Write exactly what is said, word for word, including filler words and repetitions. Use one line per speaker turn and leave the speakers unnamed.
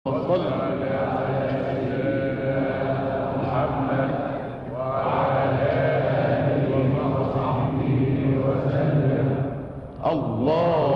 صل على سيدنا محمد وعلى آله وصحبه وسلم. الله